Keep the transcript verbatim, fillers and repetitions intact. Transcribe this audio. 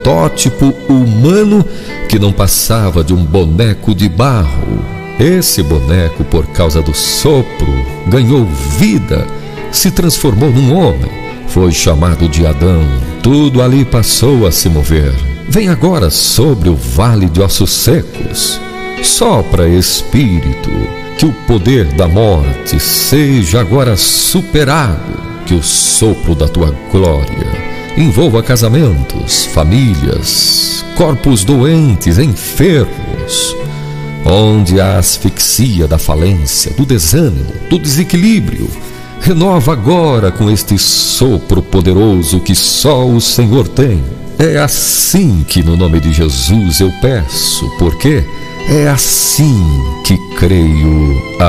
protótipo humano que não passava de um boneco de barro. Esse boneco, por causa do sopro, ganhou vida, se transformou num homem, foi chamado de Adão. Tudo ali passou a se mover. Vem agora sobre o vale de ossos secos. Sopra, Espírito, que o poder da morte seja agora superado, que o sopro da tua glória envolva casamentos, famílias, corpos doentes, enfermos, onde a asfixia da falência, do desânimo, do desequilíbrio, renova agora com este sopro poderoso que só o Senhor tem. É assim que no nome de Jesus eu peço, porque é assim que creio.